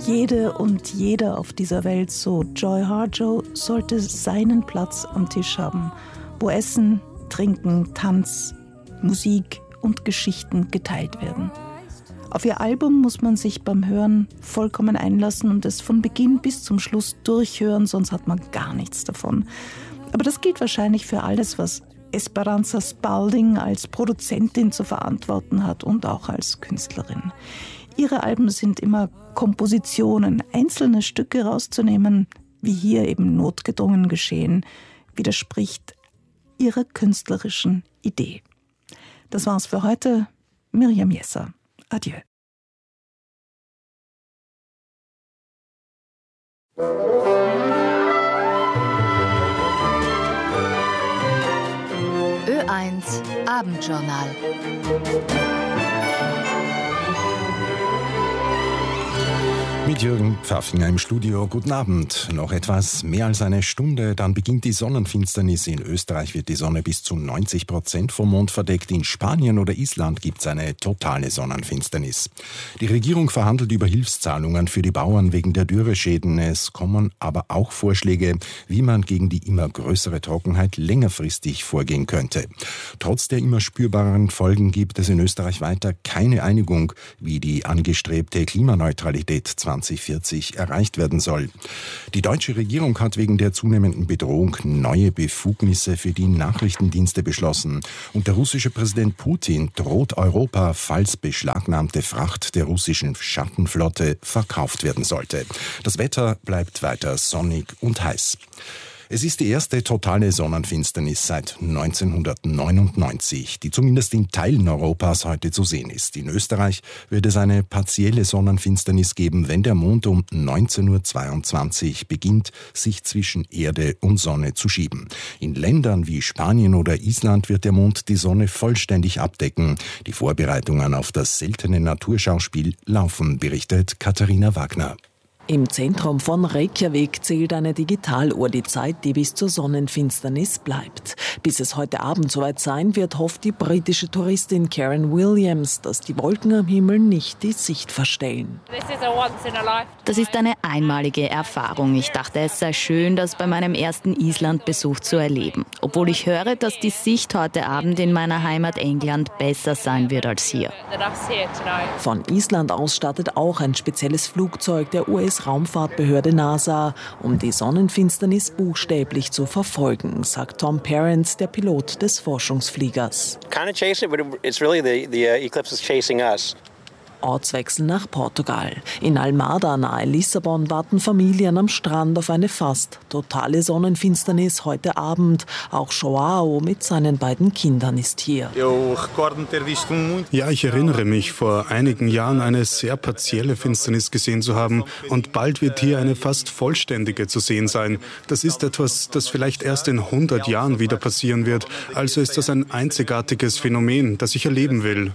Jede und jeder auf dieser Welt, so Joy Harjo, sollte seinen Platz am Tisch haben, wo Essen, Trinken, Tanz, Musik und Geschichten geteilt werden. Auf ihr Album muss man sich beim Hören vollkommen einlassen und es von Beginn bis zum Schluss durchhören, sonst hat man gar nichts davon. Aber das gilt wahrscheinlich für alles, was Esperanza Spalding als Produzentin zu verantworten hat und auch als Künstlerin. Ihre Alben sind immer Kompositionen, einzelne Stücke rauszunehmen, wie hier eben notgedrungen geschehen, widerspricht ihrer künstlerischen Idee. Das war's für heute. Miriam Jesser. Adieu. Ö1 Abendjournal. Mit Jürgen Pfaffinger im Studio. Guten Abend. Noch etwas mehr als eine Stunde, dann beginnt die Sonnenfinsternis. In Österreich wird die Sonne bis zu 90% vom Mond verdeckt. In Spanien oder Island gibt es eine totale Sonnenfinsternis. Die Regierung verhandelt über Hilfszahlungen für die Bauern wegen der Dürreschäden. Es kommen aber auch Vorschläge, wie man gegen die immer größere Trockenheit längerfristig vorgehen könnte. Trotz der immer spürbareren Folgen gibt es in Österreich weiter keine Einigung, wie die angestrebte Klimaneutralität 2040 erreicht werden soll. Die deutsche Regierung hat wegen der zunehmenden Bedrohung neue Befugnisse für die Nachrichtendienste beschlossen. Und der russische Präsident Putin droht Europa, falls beschlagnahmte Fracht der russischen Schattenflotte verkauft werden sollte. Das Wetter bleibt weiter sonnig und heiß. Es ist die erste totale Sonnenfinsternis seit 1999, die zumindest in Teilen Europas heute zu sehen ist. In Österreich wird es eine partielle Sonnenfinsternis geben, wenn der Mond um 19.22 Uhr beginnt, sich zwischen Erde und Sonne zu schieben. In Ländern wie Spanien oder Island wird der Mond die Sonne vollständig abdecken. Die Vorbereitungen auf das seltene Naturschauspiel laufen, berichtet Katharina Wagner. Im Zentrum von Reykjavik zählt eine Digitaluhr die Zeit, die bis zur Sonnenfinsternis bleibt. Bis es heute Abend soweit sein wird, hofft die britische Touristin Karen Williams, dass die Wolken am Himmel nicht die Sicht verstellen. Das ist eine einmalige Erfahrung. Ich dachte, es sei schön, das bei meinem ersten Islandbesuch zu erleben. Obwohl ich höre, dass die Sicht heute Abend in meiner Heimat England besser sein wird als hier. Von Island aus startet auch ein spezielles Flugzeug der US-Raumfahrtbehörde NASA, um die Sonnenfinsternis buchstäblich zu verfolgen, sagt Tom Parents, der Pilot des Forschungsfliegers. Kind of chasing it, but it's really the eclipse is chasing us. Ortswechsel nach Portugal. In Almada nahe Lissabon warten Familien am Strand auf eine fast totale Sonnenfinsternis heute Abend. Auch Joao mit seinen beiden Kindern ist hier. Ja, ich erinnere mich, vor einigen Jahren eine sehr partielle Finsternis gesehen zu haben. Und bald wird hier eine fast vollständige zu sehen sein. Das ist etwas, das vielleicht erst in 100 Jahren wieder passieren wird. Also ist das ein einzigartiges Phänomen, das ich erleben will.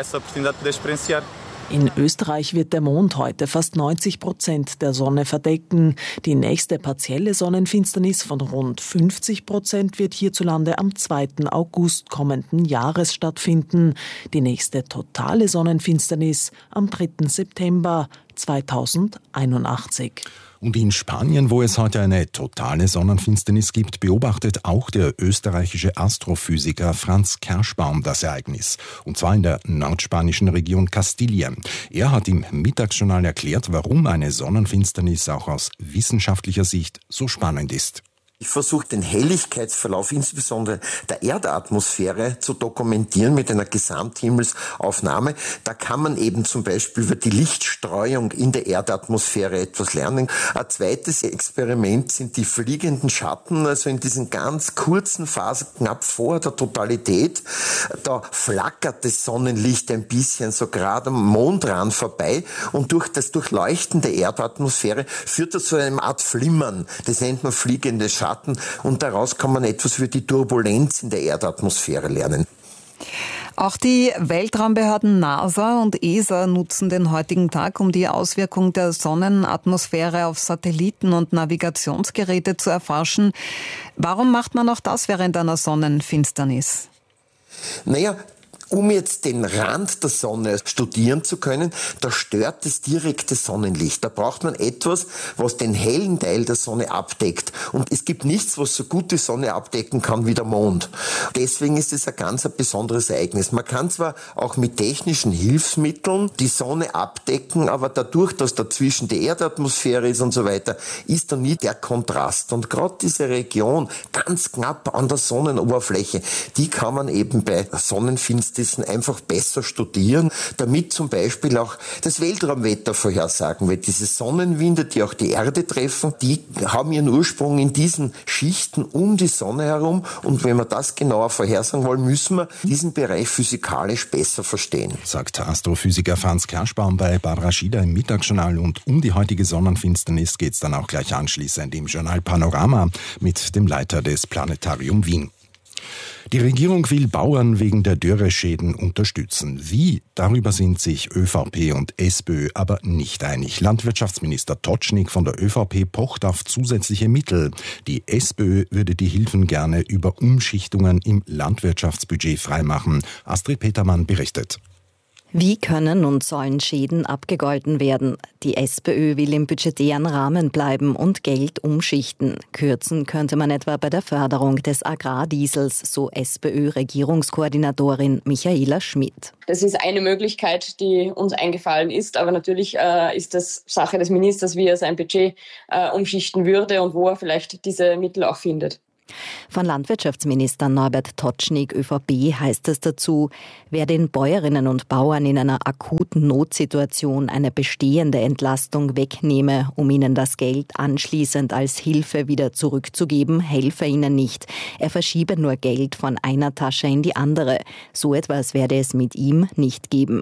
In Österreich wird der Mond heute fast 90% der Sonne verdecken. Die nächste partielle Sonnenfinsternis von rund 50% wird hierzulande am 2. August kommenden Jahres stattfinden. Die nächste totale Sonnenfinsternis am 3. September 2081. Und in Spanien, wo es heute eine totale Sonnenfinsternis gibt, beobachtet auch der österreichische Astrophysiker Franz Kerschbaum das Ereignis. Und zwar in der nordspanischen Region Kastilien. Er hat im Mittagsjournal erklärt, warum eine Sonnenfinsternis auch aus wissenschaftlicher Sicht so spannend ist. Ich versuche den Helligkeitsverlauf insbesondere der Erdatmosphäre zu dokumentieren mit einer Gesamthimmelsaufnahme. Da kann man eben zum Beispiel über die Lichtstreuung in der Erdatmosphäre etwas lernen. Ein zweites Experiment sind die fliegenden Schatten, also in diesen ganz kurzen Phasen knapp vor der Totalität. Da flackert das Sonnenlicht ein bisschen so gerade am Mondrand vorbei und durch das Durchleuchten der Erdatmosphäre führt das zu einer Art Flimmern. Das nennt man fliegende Schatten. Und daraus kann man etwas über die Turbulenz in der Erdatmosphäre lernen. Auch die Weltraumbehörden NASA und ESA nutzen den heutigen Tag, um die Auswirkung der Sonnenatmosphäre auf Satelliten und Navigationsgeräte zu erforschen. Warum macht man auch das während einer Sonnenfinsternis? Naja, Um jetzt den Rand der Sonne studieren zu können, da stört das direkte Sonnenlicht. Da braucht man etwas, was den hellen Teil der Sonne abdeckt. Und es gibt nichts, was so gut die Sonne abdecken kann wie der Mond. Deswegen ist es ein ganz besonderes Ereignis. Man kann zwar auch mit technischen Hilfsmitteln die Sonne abdecken, aber dadurch, dass dazwischen die Erdatmosphäre ist und so weiter, ist da nie der Kontrast. Und gerade diese Region, ganz knapp an der Sonnenoberfläche, die kann man eben bei Sonnenfinsternissen einfach besser studieren, damit zum Beispiel auch das Weltraumwetter vorhersagen, weil diese Sonnenwinde, die auch die Erde treffen, die haben ihren Ursprung in diesen Schichten um die Sonne herum, und wenn wir das genauer vorhersagen wollen, müssen wir diesen Bereich physikalisch besser verstehen. Sagt Astrophysiker Franz Kerschbaum bei Barbara Schieder im Mittagsjournal, und um die heutige Sonnenfinsternis geht es dann auch gleich anschließend im Journal Panorama mit dem Leiter des Planetarium Wien. Die Regierung will Bauern wegen der Dürreschäden unterstützen. Wie? Darüber sind sich ÖVP und SPÖ aber nicht einig. Landwirtschaftsminister Totschnig von der ÖVP pocht auf zusätzliche Mittel. Die SPÖ würde die Hilfen gerne über Umschichtungen im Landwirtschaftsbudget freimachen. Astrid Petermann berichtet. Wie können und sollen Schäden abgegolten werden? Die SPÖ will im budgetären Rahmen bleiben und Geld umschichten. Kürzen könnte man etwa bei der Förderung des Agrardiesels, so SPÖ-Regierungskoordinatorin Michaela Schmidt. Das ist eine Möglichkeit, die uns eingefallen ist. Aber natürlich ist das Sache des Ministers, wie er sein Budget umschichten würde und wo er vielleicht diese Mittel auch findet. Von Landwirtschaftsminister Norbert Totschnig, ÖVP, heißt es dazu, wer den Bäuerinnen und Bauern in einer akuten Notsituation eine bestehende Entlastung wegnehme, um ihnen das Geld anschließend als Hilfe wieder zurückzugeben, helfe ihnen nicht. Er verschiebe nur Geld von einer Tasche in die andere. So etwas werde es mit ihm nicht geben.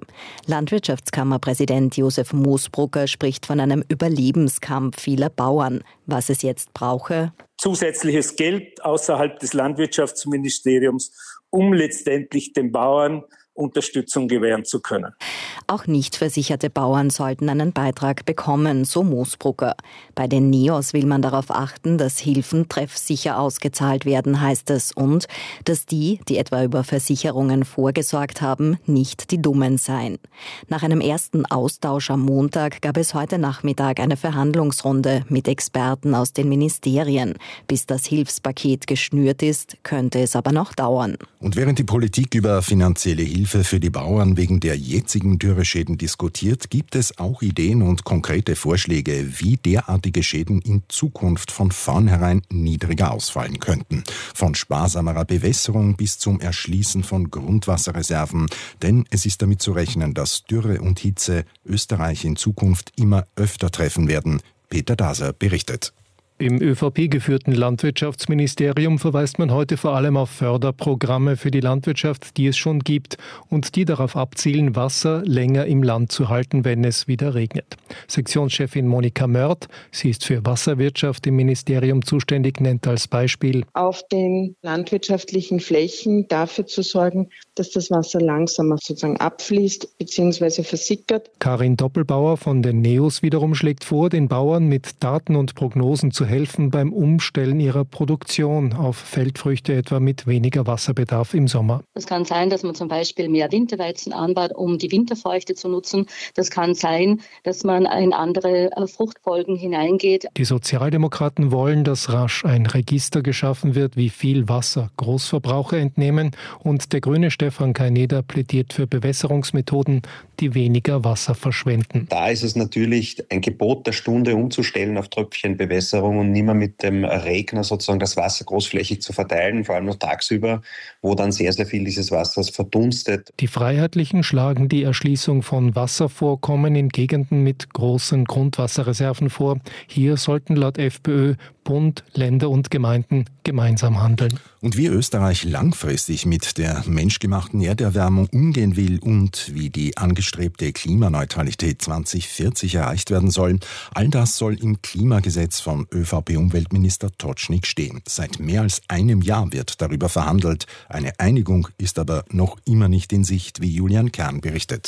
Landwirtschaftskammerpräsident Josef Moosbrucker spricht von einem Überlebenskampf vieler Bauern. Was es jetzt brauche: zusätzliches Geld außerhalb des Landwirtschaftsministeriums, um letztendlich den Bauern Unterstützung gewähren zu können. Auch nicht versicherte Bauern sollten einen Beitrag bekommen, so Moosbrucker. Bei den NEOS will man darauf achten, dass Hilfen treffsicher ausgezahlt werden, heißt es, und dass die etwa über Versicherungen vorgesorgt haben, nicht die Dummen seien. Nach einem ersten Austausch am Montag gab es heute Nachmittag eine Verhandlungsrunde mit Experten aus den Ministerien. Bis das Hilfspaket geschnürt ist, könnte es aber noch dauern. Und während die Politik über finanzielle Hilfe für die Bauern wegen der jetzigen Dürreschäden diskutiert, gibt es auch Ideen und konkrete Vorschläge, wie derartige Schäden in Zukunft von vornherein niedriger ausfallen könnten. Von sparsamerer Bewässerung bis zum Erschließen von Grundwasserreserven. Denn es ist damit zu rechnen, dass Dürre und Hitze Österreich in Zukunft immer öfter treffen werden. Peter Daser berichtet. Im ÖVP-geführten Landwirtschaftsministerium verweist man heute vor allem auf Förderprogramme für die Landwirtschaft, die es schon gibt und die darauf abzielen, Wasser länger im Land zu halten, wenn es wieder regnet. Sektionschefin Monika Mörth, sie ist für Wasserwirtschaft im Ministerium zuständig, nennt als Beispiel: auf den landwirtschaftlichen Flächen dafür zu sorgen, dass das Wasser langsamer sozusagen abfließt bzw. versickert. Karin Doppelbauer von den NEOS wiederum schlägt vor, den Bauern mit Daten und Prognosen zu helfen beim Umstellen ihrer Produktion auf Feldfrüchte, etwa mit weniger Wasserbedarf im Sommer. Es kann sein, dass man zum Beispiel mehr Winterweizen anbaut, um die Winterfeuchte zu nutzen. Das kann sein, dass man in andere Fruchtfolgen hineingeht. Die Sozialdemokraten wollen, dass rasch ein Register geschaffen wird, wie viel Wasser Großverbraucher entnehmen. Und der grüne Stefan Kaineder plädiert für Bewässerungsmethoden, die weniger Wasser verschwenden. Da ist es natürlich ein Gebot der Stunde, umzustellen auf Tröpfchenbewässerung und nicht mehr mit dem Regner sozusagen das Wasser großflächig zu verteilen, vor allem noch tagsüber, wo dann sehr, sehr viel dieses Wassers verdunstet. Die Freiheitlichen schlagen die Erschließung von Wasservorkommen in Gegenden mit großen Grundwasserreserven vor. Hier sollten laut FPÖ Bund, Länder und Gemeinden gemeinsam handeln. Und wie Österreich langfristig mit der menschgemachten Erderwärmung umgehen will und wie die angestrebte Klimaneutralität 2040 erreicht werden soll, all das soll im Klimagesetz von ÖVP-Umweltminister Totschnig stehen. Seit mehr als einem Jahr wird darüber verhandelt. Eine Einigung ist aber noch immer nicht in Sicht, wie Julian Kern berichtet.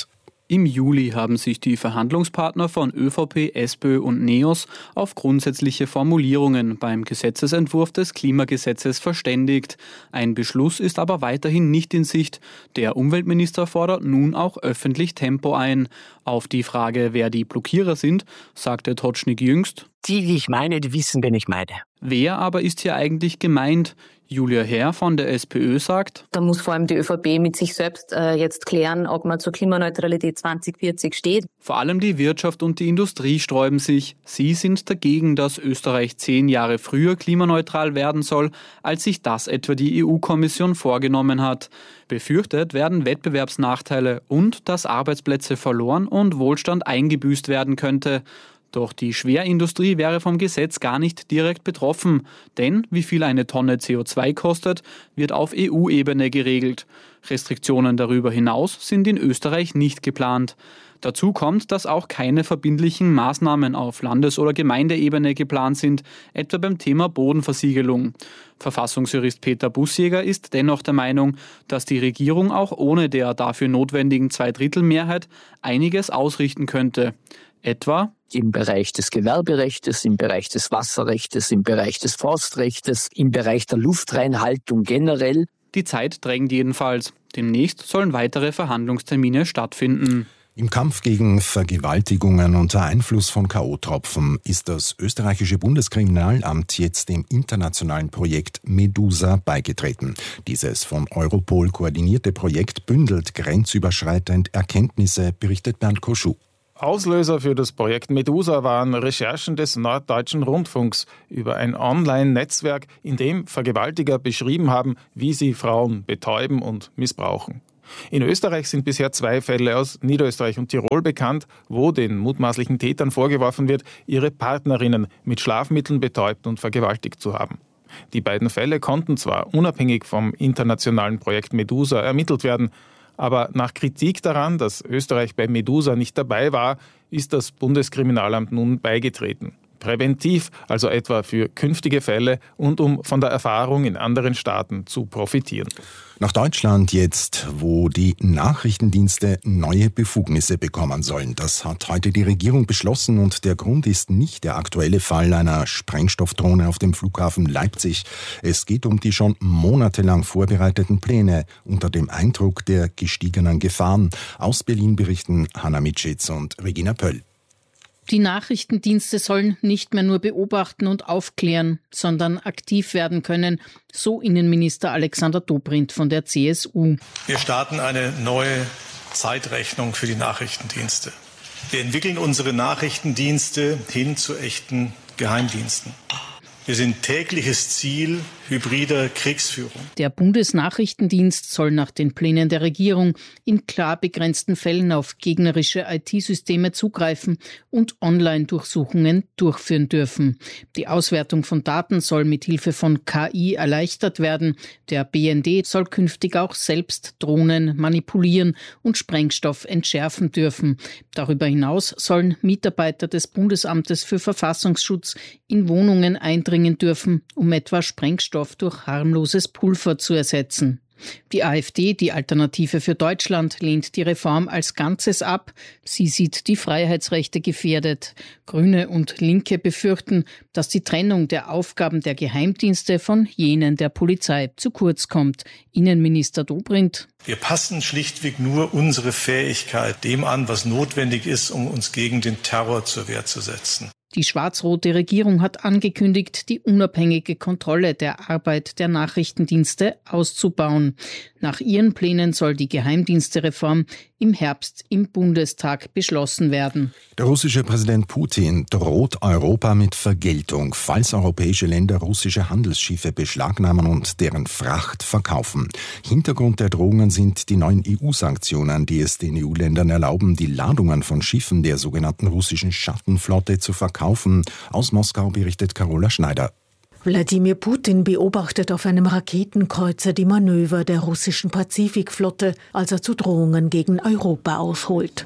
Im Juli haben sich die Verhandlungspartner von ÖVP, SPÖ und NEOS auf grundsätzliche Formulierungen beim Gesetzesentwurf des Klimagesetzes verständigt. Ein Beschluss ist aber weiterhin nicht in Sicht. Der Umweltminister fordert nun auch öffentlich Tempo ein. Auf die Frage, wer die Blockierer sind, sagte Tocznik jüngst: Die ich meine, die wissen, wen ich meine. Wer aber ist hier eigentlich gemeint? Julia Herr von der SPÖ sagt: Da muss vor allem die ÖVP mit sich selbst jetzt klären, ob man zur Klimaneutralität 2040 steht. Vor allem die Wirtschaft und die Industrie sträuben sich. Sie sind dagegen, dass Österreich 10 Jahre früher klimaneutral werden soll, als sich das etwa die EU-Kommission vorgenommen hat. Befürchtet werden Wettbewerbsnachteile und dass Arbeitsplätze verloren und Wohlstand eingebüßt werden könnte. Doch die Schwerindustrie wäre vom Gesetz gar nicht direkt betroffen, denn wie viel eine Tonne CO2 kostet, wird auf EU-Ebene geregelt. Restriktionen darüber hinaus sind in Österreich nicht geplant. Dazu kommt, dass auch keine verbindlichen Maßnahmen auf Landes- oder Gemeindeebene geplant sind, etwa beim Thema Bodenversiegelung. Verfassungsjurist Peter Bussjäger ist dennoch der Meinung, dass die Regierung auch ohne der dafür notwendigen 2/3 einiges ausrichten könnte. Etwa im Bereich des Gewerberechtes, im Bereich des Wasserrechtes, im Bereich des Forstrechtes, im Bereich der Luftreinhaltung generell. Die Zeit drängt jedenfalls. Demnächst sollen weitere Verhandlungstermine stattfinden. Im Kampf gegen Vergewaltigungen unter Einfluss von K.O.-Tropfen ist das österreichische Bundeskriminalamt jetzt dem internationalen Projekt Medusa beigetreten. Dieses von Europol koordinierte Projekt bündelt grenzüberschreitend Erkenntnisse, berichtet Bernd Koschuh. Auslöser für das Projekt Medusa waren Recherchen des Norddeutschen Rundfunks über ein Online-Netzwerk, in dem Vergewaltiger beschrieben haben, wie sie Frauen betäuben und missbrauchen. In Österreich sind bisher 2 Fälle aus Niederösterreich und Tirol bekannt, wo den mutmaßlichen Tätern vorgeworfen wird, ihre Partnerinnen mit Schlafmitteln betäubt und vergewaltigt zu haben. Die beiden Fälle konnten zwar unabhängig vom internationalen Projekt Medusa ermittelt werden, aber nach Kritik daran, dass Österreich bei Medusa nicht dabei war, ist das Bundeskriminalamt nun beigetreten. Präventiv, also etwa für künftige Fälle und um von der Erfahrung in anderen Staaten zu profitieren. Nach Deutschland jetzt, wo die Nachrichtendienste neue Befugnisse bekommen sollen. Das hat heute die Regierung beschlossen und der Grund ist nicht der aktuelle Fall einer Sprengstoffdrohne auf dem Flughafen Leipzig. Es geht um die schon monatelang vorbereiteten Pläne unter dem Eindruck der gestiegenen Gefahren. Aus Berlin berichten Hanna Mitschitz und Regina Pöll. Die Nachrichtendienste sollen nicht mehr nur beobachten und aufklären, sondern aktiv werden können, so Innenminister Alexander Dobrindt von der CSU. Wir starten eine neue Zeitrechnung für die Nachrichtendienste. Wir entwickeln unsere Nachrichtendienste hin zu echten Geheimdiensten. Wir sind tägliches Ziel hybrider Kriegsführung. Der Bundesnachrichtendienst soll nach den Plänen der Regierung in klar begrenzten Fällen auf gegnerische IT-Systeme zugreifen und Online-Durchsuchungen durchführen dürfen. Die Auswertung von Daten soll mit Hilfe von KI erleichtert werden. Der BND soll künftig auch selbst Drohnen manipulieren und Sprengstoff entschärfen dürfen. Darüber hinaus sollen Mitarbeiter des Bundesamtes für Verfassungsschutz in Wohnungen eindringen dürfen, um etwa Sprengstoff durch harmloses Pulver zu ersetzen. Die AfD, die Alternative für Deutschland, lehnt die Reform als Ganzes ab. Sie sieht die Freiheitsrechte gefährdet. Grüne und Linke befürchten, dass die Trennung der Aufgaben der Geheimdienste von jenen der Polizei zu kurz kommt. Innenminister Dobrindt: Wir passen schlichtweg nur unsere Fähigkeit dem an, was notwendig ist, um uns gegen den Terror zur Wehr zu setzen. Die schwarz-rote Regierung hat angekündigt, die unabhängige Kontrolle der Arbeit der Nachrichtendienste auszubauen. Nach ihren Plänen soll die Geheimdienstereform im Herbst im Bundestag beschlossen werden. Der russische Präsident Putin droht Europa mit Vergeltung, falls europäische Länder russische Handelsschiffe beschlagnahmen und deren Fracht verkaufen. Hintergrund der Drohungen sind die neuen EU-Sanktionen, die es den EU-Ländern erlauben, die Ladungen von Schiffen der sogenannten russischen Schattenflotte zu verkaufen. Aus Moskau berichtet Carola Schneider. Wladimir Putin beobachtet auf einem Raketenkreuzer die Manöver der russischen Pazifikflotte, als er zu Drohungen gegen Europa ausholt.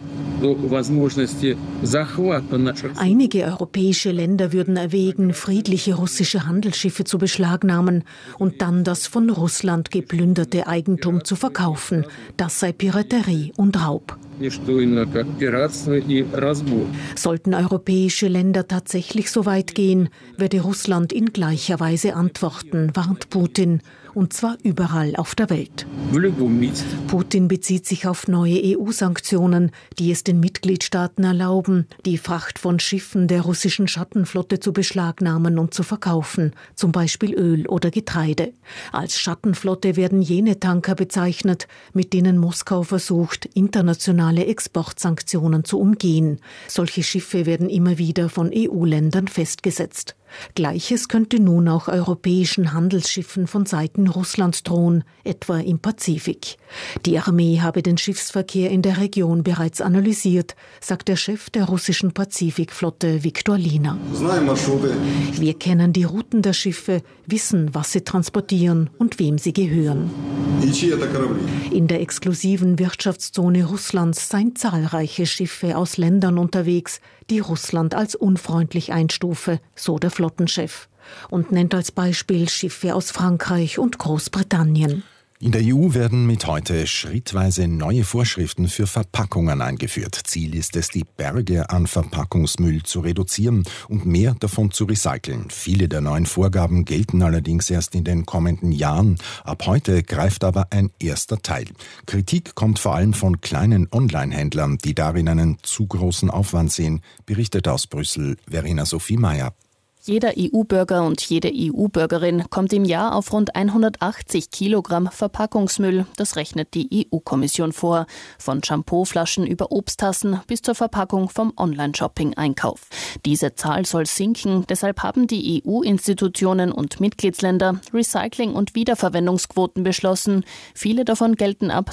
Einige europäische Länder würden erwägen, friedliche russische Handelsschiffe zu beschlagnahmen und dann das von Russland geplünderte Eigentum zu verkaufen. Das sei Piraterie und Raub. Sollten europäische Länder tatsächlich so weit gehen, werde Russland in gleicher Weise antworten, warnt Putin. Und zwar überall auf der Welt. Putin bezieht sich auf neue EU-Sanktionen, die es den Mitgliedstaaten erlauben, die Fracht von Schiffen der russischen Schattenflotte zu beschlagnahmen und zu verkaufen, zum Beispiel Öl oder Getreide. Als Schattenflotte werden jene Tanker bezeichnet, mit denen Moskau versucht, internationale Exportsanktionen zu umgehen. Solche Schiffe werden immer wieder von EU-Ländern festgesetzt. Gleiches könnte nun auch europäischen Handelsschiffen von Seiten Russlands drohen, etwa im Pazifik. Die Armee habe den Schiffsverkehr in der Region bereits analysiert, sagt der Chef der russischen Pazifikflotte Viktor Lina. Wir kennen die Routen der Schiffe, wissen, was sie transportieren und wem sie gehören. In der exklusiven Wirtschaftszone Russlands seien zahlreiche Schiffe aus Ländern unterwegs, die Russland als unfreundlich einstufe, so der Flottenchef, und nennt als Beispiel Schiffe aus Frankreich und Großbritannien. In der EU werden mit heute schrittweise neue Vorschriften für Verpackungen eingeführt. Ziel ist es, die Berge an Verpackungsmüll zu reduzieren und mehr davon zu recyceln. Viele der neuen Vorgaben gelten allerdings erst in den kommenden Jahren. Ab heute greift aber ein erster Teil. Kritik kommt vor allem von kleinen Online-Händlern, die darin einen zu großen Aufwand sehen, berichtet aus Brüssel Verena Sophie Meyer. Jeder EU-Bürger und jede EU-Bürgerin kommt im Jahr auf rund 180 Kilogramm Verpackungsmüll. Das rechnet die EU-Kommission vor. Von Shampooflaschen über Obsttassen bis zur Verpackung vom Online-Shopping-Einkauf. Diese Zahl soll sinken. Deshalb haben die EU-Institutionen und Mitgliedsländer Recycling- und Wiederverwendungsquoten beschlossen. Viele davon gelten ab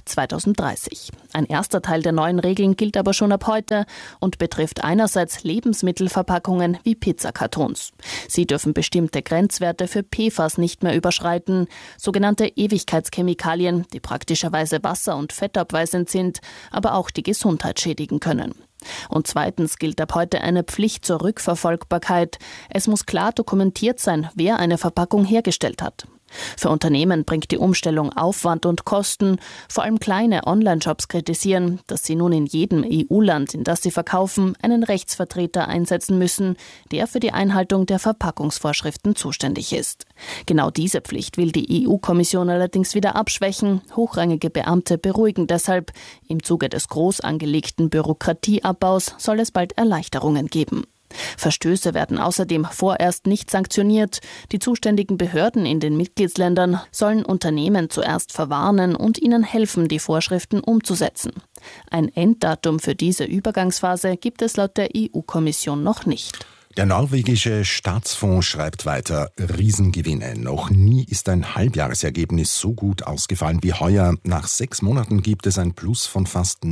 2030. Ein erster Teil der neuen Regeln gilt aber schon ab heute und betrifft einerseits Lebensmittelverpackungen wie Pizzakartons. Sie dürfen bestimmte Grenzwerte für PFAS nicht mehr überschreiten, sogenannte Ewigkeitschemikalien, die praktischerweise wasser- und fettabweisend sind, aber auch die Gesundheit schädigen können. Und zweitens gilt ab heute eine Pflicht zur Rückverfolgbarkeit. Es muss klar dokumentiert sein, wer eine Verpackung hergestellt hat. Für Unternehmen bringt die Umstellung Aufwand und Kosten. Vor allem kleine Online-Shops kritisieren, dass sie nun in jedem EU-Land, in das sie verkaufen, einen Rechtsvertreter einsetzen müssen, der für die Einhaltung der Verpackungsvorschriften zuständig ist. Genau diese Pflicht will die EU-Kommission allerdings wieder abschwächen. Hochrangige Beamte beruhigen deshalb. Im Zuge des groß angelegten Bürokratieabbaus soll es bald Erleichterungen geben. Verstöße werden außerdem vorerst nicht sanktioniert. Die zuständigen Behörden in den Mitgliedsländern sollen Unternehmen zuerst verwarnen und ihnen helfen, die Vorschriften umzusetzen. Ein Enddatum für diese Übergangsphase gibt es laut der EU-Kommission noch nicht. Der norwegische Staatsfonds schreibt weiter, Riesengewinne. Noch nie ist ein Halbjahresergebnis so gut ausgefallen wie heuer. Nach 6 Monaten gibt es ein Plus von fast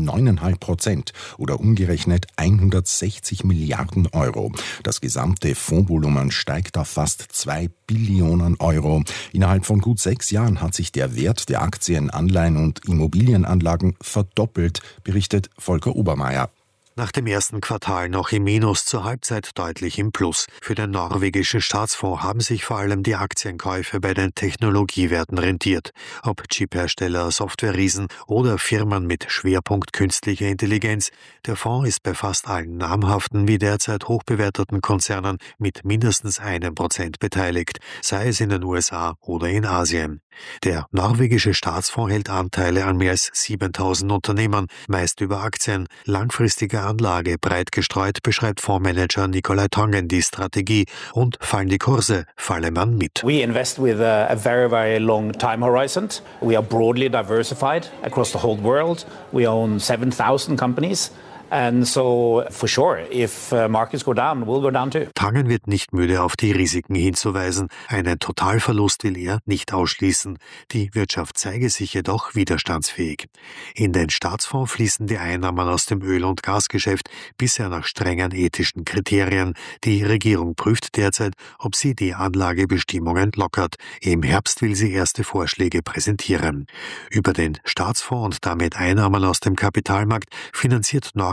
9,5% oder umgerechnet 160 Milliarden Euro. Das gesamte Fondsvolumen steigt auf fast 2 Billionen Euro. Innerhalb von gut 6 Jahren hat sich der Wert der Aktien, Anleihen und Immobilienanlagen verdoppelt, berichtet Volker Obermeier. Nach dem ersten Quartal noch im Minus, zur Halbzeit deutlich im Plus. Für den norwegischen Staatsfonds haben sich vor allem die Aktienkäufe bei den Technologiewerten rentiert. Ob Chiphersteller, Softwareriesen oder Firmen mit Schwerpunkt künstlicher Intelligenz. Der Fonds ist bei fast allen namhaften wie derzeit hochbewerteten Konzernen mit mindestens 1% beteiligt, sei es in den USA oder in Asien. Der norwegische Staatsfonds hält Anteile an mehr als 7.000 Unternehmen, meist über Aktien. Langfristige Anlage breit gestreut, beschreibt Fondsmanager Nikolai Tangen die Strategie. Und fallen die Kurse, falle man mit. We invest with a very, very long time horizon. We are broadly diversified across the whole world. We own 7,000 companies. And so, for sure, if markets go down, we'll go down too. Tangen wird nicht müde, auf die Risiken hinzuweisen. Einen Totalverlust will er nicht ausschließen. Die Wirtschaft zeige sich jedoch widerstandsfähig. In den Staatsfonds fließen die Einnahmen aus dem Öl- und Gasgeschäft bisher nach strengen ethischen Kriterien. Die Regierung prüft derzeit, ob sie die Anlagebestimmungen lockert. Im Herbst will sie erste Vorschläge präsentieren. Über den Staatsfonds und damit Einnahmen aus dem Kapitalmarkt finanziert Norwegen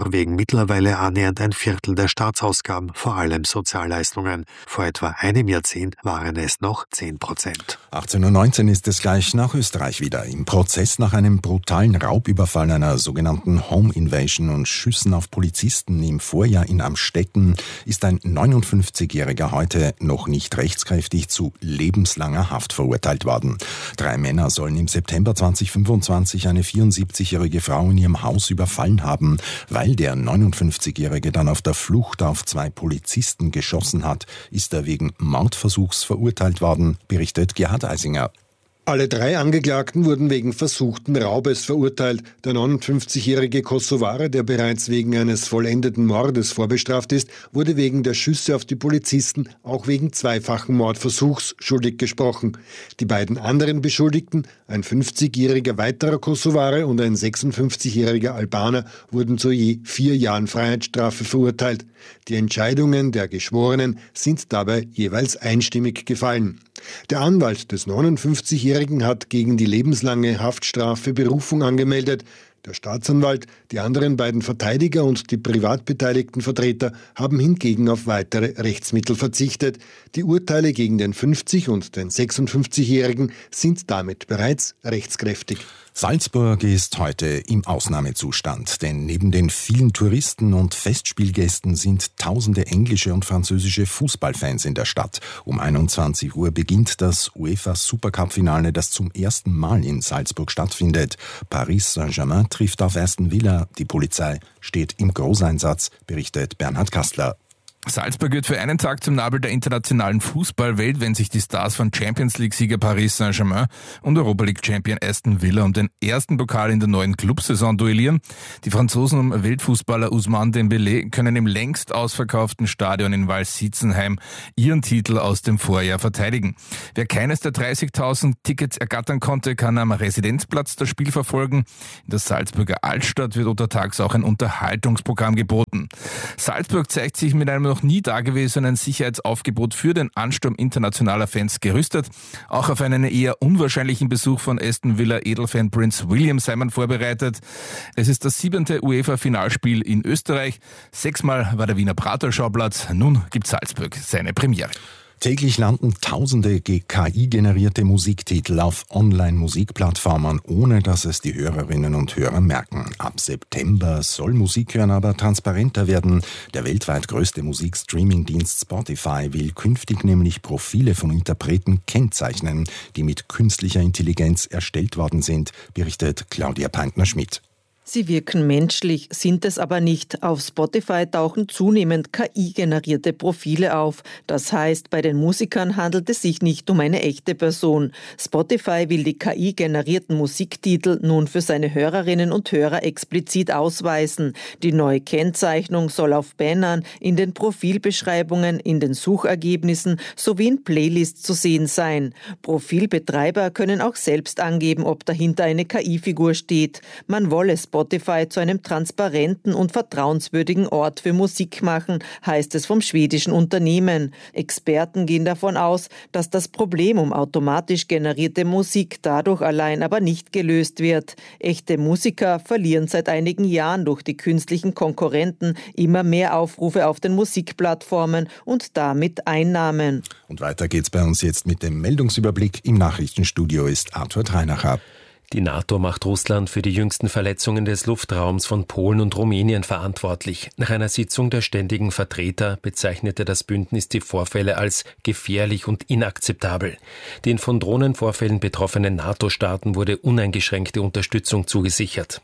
Norwegen mittlerweile annähernd ein Viertel der Staatsausgaben, vor allem Sozialleistungen. Vor etwa einem Jahrzehnt waren es noch 10%. 18:19 Uhr ist es gleich nach Österreich wieder. Im Prozess nach einem brutalen Raubüberfall, einer sogenannten Home Invasion und Schüssen auf Polizisten im Vorjahr in Amstetten ist ein 59-Jähriger heute noch nicht rechtskräftig zu lebenslanger Haft verurteilt worden. 3 Männer sollen im September 2025 eine 74-jährige Frau in ihrem Haus überfallen haben. Weil der 59-Jährige dann auf der Flucht auf 2 Polizisten geschossen hat, ist er wegen Mordversuchs verurteilt worden, berichtet Gerhard Eisinger. Alle 3 Angeklagten wurden wegen versuchten Raubes verurteilt. Der 59-jährige Kosovare, der bereits wegen eines vollendeten Mordes vorbestraft ist, wurde wegen der Schüsse auf die Polizisten auch wegen zweifachen Mordversuchs schuldig gesprochen. Die beiden anderen Beschuldigten, ein 50-jähriger weiterer Kosovare und ein 56-jähriger Albaner, wurden zu je 4 Jahren Freiheitsstrafe verurteilt. Die Entscheidungen der Geschworenen sind dabei jeweils einstimmig gefallen. Der Anwalt des 59-Jährigen hat gegen die lebenslange Haftstrafe Berufung angemeldet. Der Staatsanwalt, die anderen beiden Verteidiger und die privat beteiligten Vertreter haben hingegen auf weitere Rechtsmittel verzichtet. Die Urteile gegen den 50- und den 56-Jährigen sind damit bereits rechtskräftig. Salzburg ist heute im Ausnahmezustand, denn neben den vielen Touristen und Festspielgästen sind tausende englische und französische Fußballfans in der Stadt. Um 21 Uhr beginnt das UEFA-Supercup-Finale, das zum ersten Mal in Salzburg stattfindet. Paris Saint-Germain trifft auf Aston Villa. Die Polizei steht im Großeinsatz, berichtet Bernhard Kastler. Salzburg wird für einen Tag zum Nabel der internationalen Fußballwelt, wenn sich die Stars von Champions-League-Sieger Paris Saint-Germain und Europa-League-Champion Aston Villa um den ersten Pokal in der neuen Clubsaison duellieren. Die Franzosen um Weltfußballer Ousmane Dembélé können im längst ausverkauften Stadion in Vals-Sitzenheim ihren Titel aus dem Vorjahr verteidigen. Wer keines der 30.000 Tickets ergattern konnte, kann am Residenzplatz das Spiel verfolgen. In der Salzburger Altstadt wird untertags auch ein Unterhaltungsprogramm geboten. Salzburg zeigt sich mit einem noch nie dagewesenen Sicherheitsaufgebot für den Ansturm internationaler Fans gerüstet. Auch auf einen eher unwahrscheinlichen Besuch von Aston Villa Edelfan Prince William sei man vorbereitet. Es ist das 7. UEFA-Finalspiel in Österreich. 6-mal war der Wiener Prater Schauplatz. Nun gibt Salzburg seine Premiere. Täglich landen tausende KI-generierte Musiktitel auf Online-Musikplattformen, ohne dass es die Hörerinnen und Hörer merken. Ab September soll Musik hören aber transparenter werden. Der weltweit größte Musikstreaming-Dienst Spotify will künftig nämlich Profile von Interpreten kennzeichnen, die mit künstlicher Intelligenz erstellt worden sind, berichtet Claudia Peintner-Schmidt. Sie wirken menschlich, sind es aber nicht. Auf Spotify tauchen zunehmend KI-generierte Profile auf. Das heißt, bei den Musikern handelt es sich nicht um eine echte Person. Spotify will die KI-generierten Musiktitel nun für seine Hörerinnen und Hörer explizit ausweisen. Die neue Kennzeichnung soll auf Bannern, in den Profilbeschreibungen, in den Suchergebnissen sowie in Playlists zu sehen sein. Profilbetreiber können auch selbst angeben, ob dahinter eine KI-Figur steht. Man wolle Spotify zu einem transparenten und vertrauenswürdigen Ort für Musik machen, heißt es vom schwedischen Unternehmen. Experten gehen davon aus, dass das Problem um automatisch generierte Musik dadurch allein aber nicht gelöst wird. Echte Musiker verlieren seit einigen Jahren durch die künstlichen Konkurrenten immer mehr Aufrufe auf den Musikplattformen und damit Einnahmen. Und weiter geht's bei uns jetzt mit dem Meldungsüberblick. Im Nachrichtenstudio ist Arthur Treinacher. Die NATO macht Russland für die jüngsten Verletzungen des Luftraums von Polen und Rumänien verantwortlich. Nach einer Sitzung der ständigen Vertreter bezeichnete das Bündnis die Vorfälle als gefährlich und inakzeptabel. Den von Drohnenvorfällen betroffenen NATO-Staaten wurde uneingeschränkte Unterstützung zugesichert.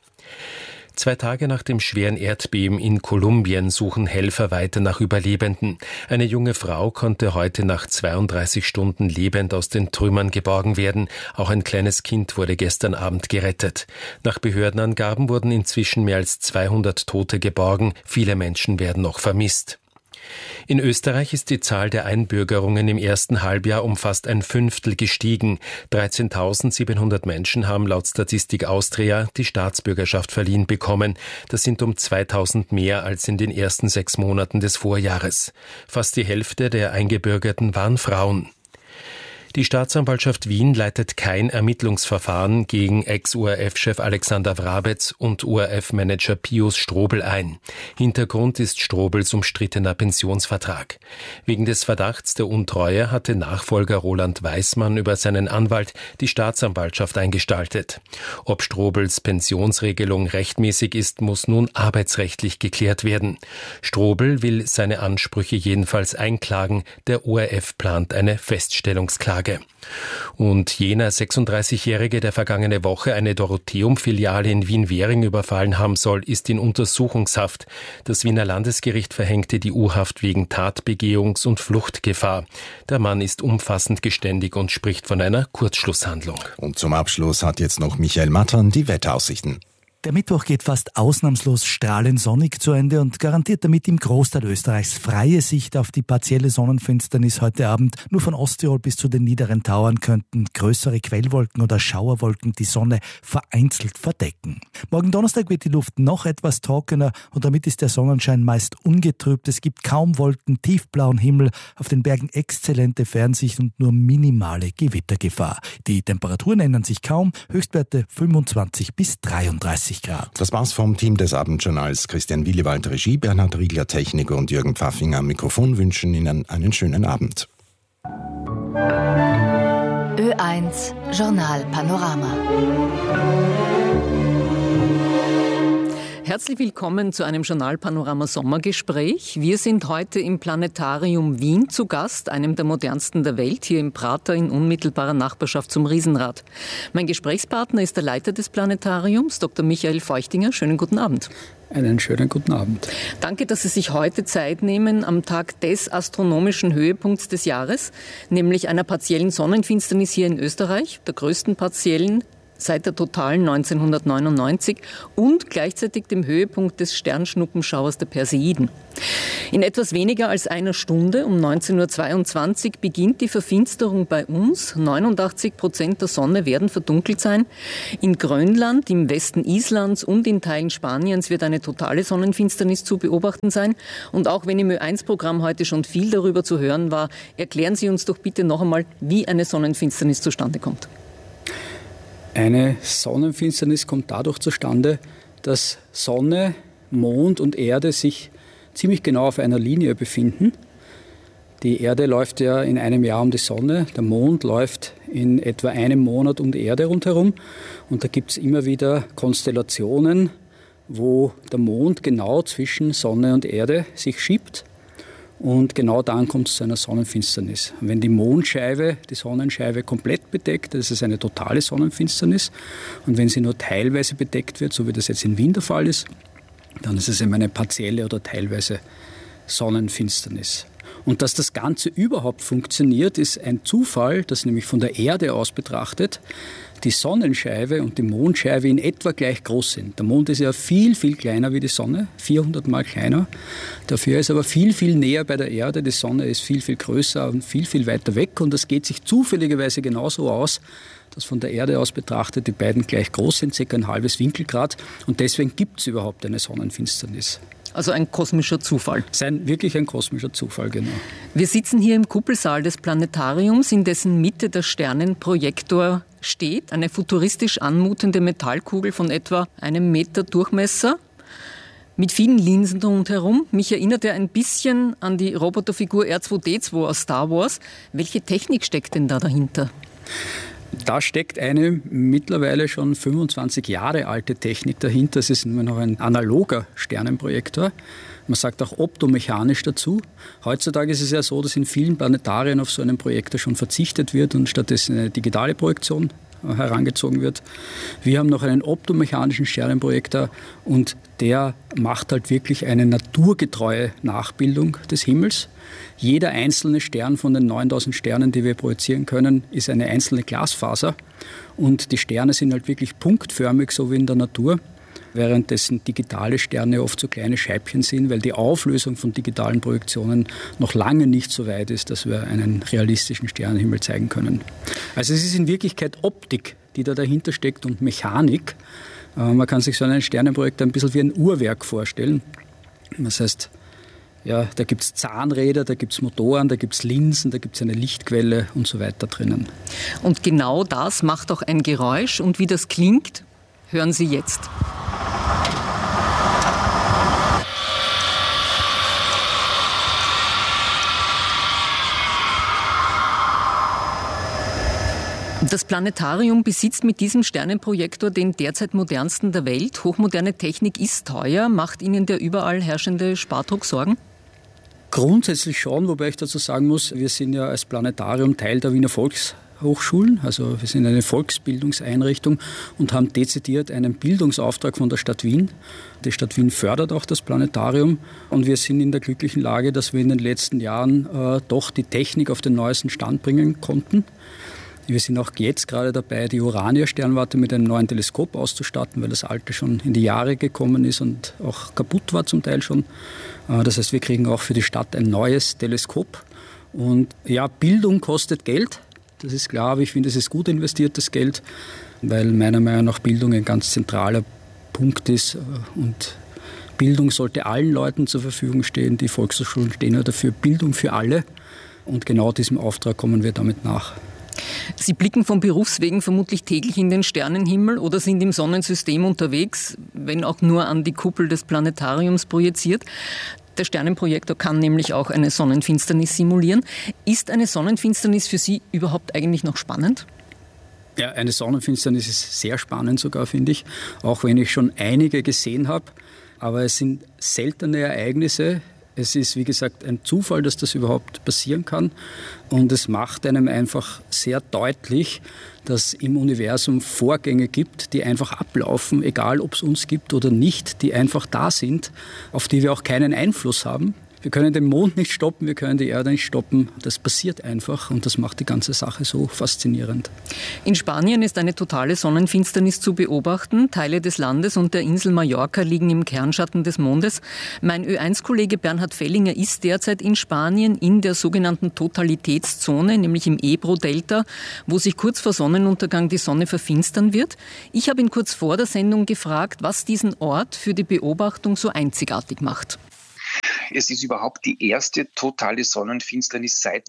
2 Tage nach dem schweren Erdbeben in Kolumbien suchen Helfer weiter nach Überlebenden. Eine junge Frau konnte heute nach 32 Stunden lebend aus den Trümmern geborgen werden. Auch ein kleines Kind wurde gestern Abend gerettet. Nach Behördenangaben wurden inzwischen mehr als 200 Tote geborgen. Viele Menschen werden noch vermisst. In Österreich ist die Zahl der Einbürgerungen im ersten Halbjahr um fast ein Fünftel gestiegen. 13.700 Menschen haben laut Statistik Austria die Staatsbürgerschaft verliehen bekommen. Das sind um 2.000 mehr als in den ersten 6 Monaten des Vorjahres. Fast die Hälfte der Eingebürgerten waren Frauen. Die Staatsanwaltschaft Wien leitet kein Ermittlungsverfahren gegen Ex-ORF-Chef Alexander Wrabetz und ORF-Manager Pius Strobl ein. Hintergrund ist Strobls umstrittener Pensionsvertrag. Wegen des Verdachts der Untreue hatte Nachfolger Roland Weismann über seinen Anwalt die Staatsanwaltschaft eingestaltet. Ob Strobls Pensionsregelung rechtmäßig ist, muss nun arbeitsrechtlich geklärt werden. Strobl will seine Ansprüche jedenfalls einklagen. Der ORF plant eine Feststellungsklage. Und jener 36-Jährige, der vergangene Woche eine Dorotheum-Filiale in Wien-Währing überfallen haben soll, ist in Untersuchungshaft. Das Wiener Landesgericht verhängte die U-Haft wegen Tatbegehungs- und Fluchtgefahr. Der Mann ist umfassend geständig und spricht von einer Kurzschlusshandlung. Und zum Abschluss hat jetzt noch Michael Mattern die Wetteraussichten. Der Mittwoch geht fast ausnahmslos strahlend sonnig zu Ende und garantiert damit im Großteil Österreichs freie Sicht auf die partielle Sonnenfinsternis heute Abend. Nur von Osttirol bis zu den niederen Tauern könnten größere Quellwolken oder Schauerwolken die Sonne vereinzelt verdecken. Morgen Donnerstag wird die Luft noch etwas trockener und damit ist der Sonnenschein meist ungetrübt. Es gibt kaum Wolken, tiefblauen Himmel, auf den Bergen exzellente Fernsicht und nur minimale Gewittergefahr. Die Temperaturen ändern sich kaum, Höchstwerte 25 bis 33 Grad. Das war's vom Team des Abendjournals. Christian Willewald Regie, Bernhard Riegler Technik und Jürgen Pfaffinger am Mikrofon wünschen Ihnen einen schönen Abend. Ö1 Journal Panorama. Herzlich willkommen zu einem Journal-Panorama Sommergespräch. Wir sind heute im Planetarium Wien zu Gast, einem der modernsten der Welt, hier im Prater in unmittelbarer Nachbarschaft zum Riesenrad. Mein Gesprächspartner ist der Leiter des Planetariums, Dr. Michael Feuchtinger. Schönen guten Abend. Einen schönen guten Abend. Danke, dass Sie sich heute Zeit nehmen am Tag des astronomischen Höhepunkts des Jahres, nämlich einer partiellen Sonnenfinsternis hier in Österreich, der größten partiellen seit der totalen 1999 und gleichzeitig dem Höhepunkt des Sternschnuppenschauers der Perseiden. In etwas weniger als einer Stunde, um 19.22 Uhr, beginnt die Verfinsterung bei uns. 89% der Sonne werden verdunkelt sein. In Grönland, im Westen Islands und in Teilen Spaniens wird eine totale Sonnenfinsternis zu beobachten sein. Und auch wenn im Ö1-Programm heute schon viel darüber zu hören war, erklären Sie uns doch bitte noch einmal, wie eine Sonnenfinsternis zustande kommt. Eine Sonnenfinsternis kommt dadurch zustande, dass Sonne, Mond und Erde sich ziemlich genau auf einer Linie befinden. Die Erde läuft ja in einem Jahr um die Sonne, der Mond läuft in etwa einem Monat um die Erde rundherum. Und da gibt es immer wieder Konstellationen, wo der Mond genau zwischen Sonne und Erde sich schiebt. Und genau dann kommt es zu einer Sonnenfinsternis. Wenn die Mondscheibe die Sonnenscheibe komplett bedeckt, das ist eine totale Sonnenfinsternis. Und wenn sie nur teilweise bedeckt wird, so wie das jetzt in Wien der Fall ist, dann ist es eben eine partielle oder teilweise Sonnenfinsternis. Und dass das Ganze überhaupt funktioniert, ist ein Zufall, dass nämlich von der Erde aus betrachtet die Sonnenscheibe und die Mondscheibe in etwa gleich groß sind. Der Mond ist ja viel, viel kleiner wie die Sonne, 400 Mal kleiner. Dafür ist aber viel, viel näher bei der Erde. Die Sonne ist viel, viel größer und viel, viel weiter weg. Und das geht sich zufälligerweise genauso aus, dass von der Erde aus betrachtet die beiden gleich groß sind, ca. ein halbes Winkelgrad. Und deswegen gibt es überhaupt eine Sonnenfinsternis. Also ein kosmischer Zufall. Wirklich ein kosmischer Zufall, genau. Wir sitzen hier im Kuppelsaal des Planetariums, in dessen Mitte der Sternenprojektor steht. Eine futuristisch anmutende Metallkugel von etwa 1 Meter Durchmesser mit vielen Linsen rundherum. Mich erinnert er ein bisschen an die Roboterfigur R2-D2 aus Star Wars. Welche Technik steckt denn da dahinter? Da steckt eine mittlerweile schon 25 Jahre alte Technik dahinter. Es ist nur noch ein analoger Sternenprojektor. Man sagt auch optomechanisch dazu. Heutzutage ist es ja so, dass in vielen Planetarien auf so einen Projektor schon verzichtet wird und stattdessen eine digitale Projektion herangezogen wird. Wir haben noch einen optomechanischen Sternenprojektor und der macht halt wirklich eine naturgetreue Nachbildung des Himmels. Jeder einzelne Stern von den 9000 Sternen, die wir projizieren können, ist eine einzelne Glasfaser und die Sterne sind halt wirklich punktförmig, so wie in der Natur, währenddessen digitale Sterne oft so kleine Scheibchen sind, weil die Auflösung von digitalen Projektionen noch lange nicht so weit ist, dass wir einen realistischen Sternenhimmel zeigen können. Also es ist in Wirklichkeit Optik, die da dahinter steckt und Mechanik. Man kann sich so einen Sternenprojektor ein bisschen wie ein Uhrwerk vorstellen. Das heißt, Ja, da gibt es Zahnräder, da gibt es Motoren, da gibt es Linsen, da gibt es eine Lichtquelle und so weiter drinnen. Und genau das macht auch ein Geräusch. Und wie das klingt, hören Sie jetzt. Das Planetarium besitzt mit diesem Sternenprojektor den derzeit modernsten der Welt. Hochmoderne Technik ist teuer. Macht Ihnen der überall herrschende Spardruck Sorgen? Grundsätzlich schon, wobei ich dazu sagen muss, wir sind ja als Planetarium Teil der Wiener Volkshochschulen, also wir sind eine Volksbildungseinrichtung und haben dezidiert einen Bildungsauftrag von der Stadt Wien. Die Stadt Wien fördert auch das Planetarium und wir sind in der glücklichen Lage, dass wir in den letzten Jahren doch die Technik auf den neuesten Stand bringen konnten. Wir sind auch jetzt gerade dabei, die Urania-Sternwarte mit einem neuen Teleskop auszustatten, weil das alte schon in die Jahre gekommen ist und auch kaputt war zum Teil schon. Das heißt, wir kriegen auch für die Stadt ein neues Teleskop. Und ja, Bildung kostet Geld, das ist klar, aber ich finde, es ist gut investiertes Geld, weil meiner Meinung nach Bildung ein ganz zentraler Punkt ist. Und Bildung sollte allen Leuten zur Verfügung stehen. Die Volkshochschulen stehen ja dafür, Bildung für alle. Und genau diesem Auftrag kommen wir damit nach. Sie blicken von Berufswegen vermutlich täglich in den Sternenhimmel oder sind im Sonnensystem unterwegs, wenn auch nur an die Kuppel des Planetariums projiziert. Der Sternenprojektor kann nämlich auch eine Sonnenfinsternis simulieren. Ist eine Sonnenfinsternis für Sie überhaupt eigentlich noch spannend? Ja, eine Sonnenfinsternis ist sehr spannend sogar, finde ich, auch wenn ich schon einige gesehen habe. Aber es sind seltene Ereignisse. Es ist, wie gesagt, ein Zufall, dass das überhaupt passieren kann. Und es macht einem einfach sehr deutlich, dass im Universum Vorgänge gibt, die einfach ablaufen, egal ob es uns gibt oder nicht, die einfach da sind, auf die wir auch keinen Einfluss haben. Wir können den Mond nicht stoppen, wir können die Erde nicht stoppen. Das passiert einfach und das macht die ganze Sache so faszinierend. In Spanien ist eine totale Sonnenfinsternis zu beobachten. Teile des Landes und der Insel Mallorca liegen im Kernschatten des Mondes. Mein Ö1-Kollege Bernhard Fellinger ist derzeit in Spanien in der sogenannten Totalitätszone, nämlich im Ebro-Delta, wo sich kurz vor Sonnenuntergang die Sonne verfinstern wird. Ich habe ihn kurz vor der Sendung gefragt, was diesen Ort für die Beobachtung so einzigartig macht. Es ist überhaupt die erste totale Sonnenfinsternis seit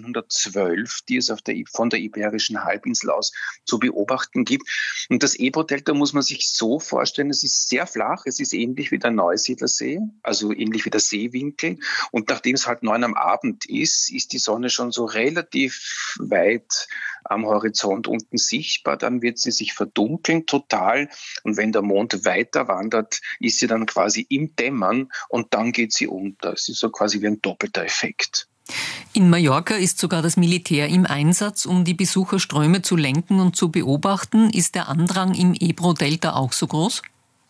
1912, die es von der Iberischen Halbinsel aus zu beobachten gibt. Und das Ebro-Delta muss man sich so vorstellen, es ist sehr flach, es ist ähnlich wie der Neusiedlersee, also ähnlich wie der Seewinkel. Und nachdem es halt 9 am Abend ist, ist die Sonne schon so relativ weit am Horizont unten sichtbar, dann wird sie sich verdunkeln total und wenn der Mond weiter wandert, ist sie dann quasi im Dämmern und dann geht sie unter. Es ist so quasi wie ein doppelter Effekt. In Mallorca ist sogar das Militär im Einsatz, um die Besucherströme zu lenken und zu beobachten. Ist der Andrang im Ebro-Delta auch so groß?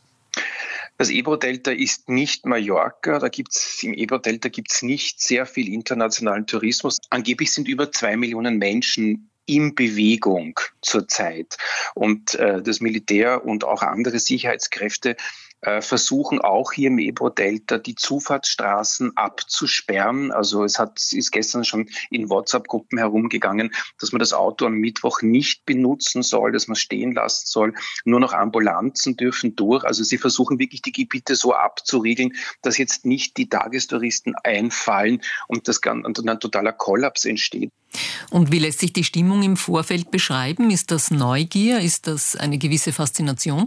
Das Ebro-Delta ist nicht Mallorca. Im Ebro-Delta gibt es nicht sehr viel internationalen Tourismus. Angeblich sind über 2 Millionen Menschen in Bewegung zurzeit. Und das Militär und auch andere Sicherheitskräfte versuchen auch hier im Ebro-Delta die Zufahrtsstraßen abzusperren. Also es ist gestern schon in WhatsApp-Gruppen herumgegangen, dass man das Auto am Mittwoch nicht benutzen soll, dass man stehen lassen soll. Nur noch Ambulanzen dürfen durch. Also sie versuchen wirklich die Gebiete so abzuriegeln, dass jetzt nicht die Tagestouristen einfallen und ein totaler Kollaps entsteht. Und wie lässt sich die Stimmung im Vorfeld beschreiben? Ist das Neugier? Ist das eine gewisse Faszination?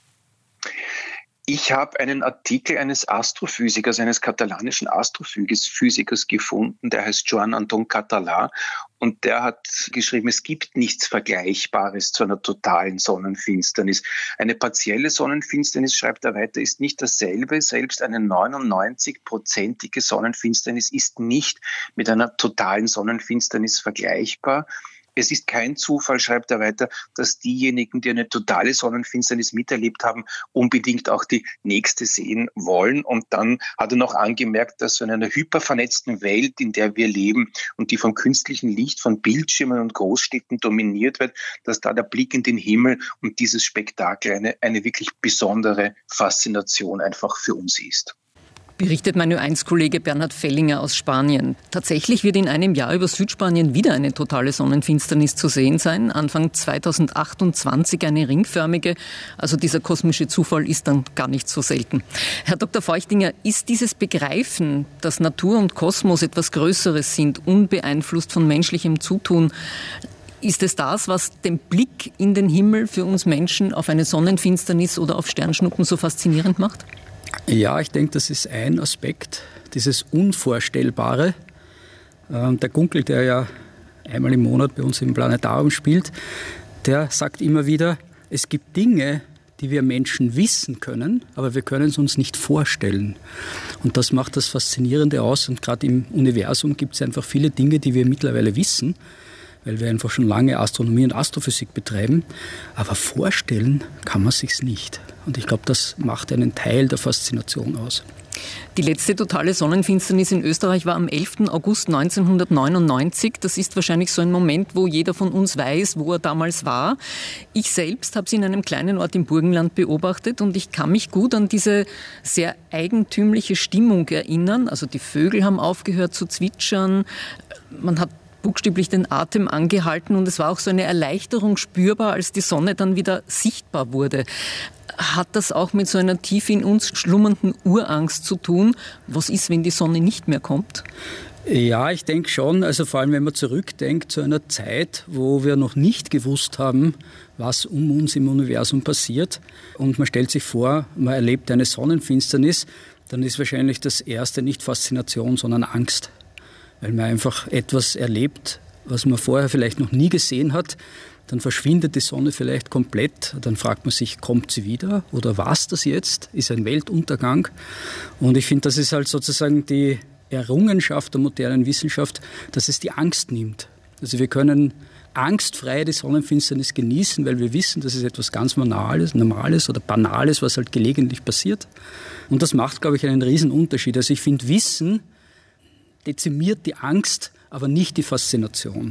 Ich habe einen Artikel eines Astrophysikers, eines katalanischen Astrophysikers gefunden, der heißt Joan Anton Català und der hat geschrieben, es gibt nichts Vergleichbares zu einer totalen Sonnenfinsternis. Eine partielle Sonnenfinsternis, schreibt er weiter, ist nicht dasselbe. Selbst eine 99-prozentige Sonnenfinsternis ist nicht mit einer totalen Sonnenfinsternis vergleichbar. Es ist kein Zufall, schreibt er weiter, dass diejenigen, die eine totale Sonnenfinsternis miterlebt haben, unbedingt auch die nächste sehen wollen. Und dann hat er noch angemerkt, dass so in einer hypervernetzten Welt, in der wir leben und die vom künstlichen Licht, von Bildschirmen und Großstädten dominiert wird, dass da der Blick in den Himmel und dieses Spektakel eine wirklich besondere Faszination einfach für uns ist. Berichtet mein Ö1-Kollege Bernhard Fellinger aus Spanien. Tatsächlich wird in einem Jahr über Südspanien wieder eine totale Sonnenfinsternis zu sehen sein. Anfang 2028 eine ringförmige. Also dieser kosmische Zufall ist dann gar nicht so selten. Herr Dr. Feuchtinger, ist dieses Begreifen, dass Natur und Kosmos etwas Größeres sind, unbeeinflusst von menschlichem Zutun, ist es das, was den Blick in den Himmel für uns Menschen auf eine Sonnenfinsternis oder auf Sternschnuppen so faszinierend macht? Ja, ich denke, das ist ein Aspekt, dieses Unvorstellbare. Der Gunkel, der ja einmal im Monat bei uns im Planetarium spielt, der sagt immer wieder, es gibt Dinge, die wir Menschen wissen können, aber wir können es uns nicht vorstellen. Und das macht das Faszinierende aus. Und gerade im Universum gibt es einfach viele Dinge, die wir mittlerweile wissen, weil wir einfach schon lange Astronomie und Astrophysik betreiben. Aber vorstellen kann man sich's nicht. Und ich glaube, das macht einen Teil der Faszination aus. Die letzte totale Sonnenfinsternis in Österreich war am 11. August 1999. Das ist wahrscheinlich so ein Moment, wo jeder von uns weiß, wo er damals war. Ich selbst habe sie in einem kleinen Ort im Burgenland beobachtet und ich kann mich gut an diese sehr eigentümliche Stimmung erinnern. Also die Vögel haben aufgehört zu zwitschern, man hat buchstäblich den Atem angehalten und es war auch so eine Erleichterung spürbar, als die Sonne dann wieder sichtbar wurde. Hat das auch mit so einer tief in uns schlummernden Urangst zu tun? Was ist, wenn die Sonne nicht mehr kommt? Ja, ich denke schon. Also vor allem, wenn man zurückdenkt zu einer Zeit, wo wir noch nicht gewusst haben, was um uns im Universum passiert. Und man stellt sich vor, man erlebt eine Sonnenfinsternis, dann ist wahrscheinlich das erste nicht Faszination, sondern Angst. Weil man einfach etwas erlebt, was man vorher vielleicht noch nie gesehen hat. Dann verschwindet die Sonne vielleicht komplett. Dann fragt man sich, kommt sie wieder? Oder war es das jetzt? Ist ein Weltuntergang? Und ich finde, das ist halt sozusagen die Errungenschaft der modernen Wissenschaft, dass es die Angst nimmt. Also wir können angstfrei die Sonnenfinsternis genießen, weil wir wissen, das ist etwas ganz Normales oder Banales, was halt gelegentlich passiert. Und das macht, glaube ich, einen riesen Unterschied. Also ich finde, Wissen dezimiert die Angst, aber nicht die Faszination.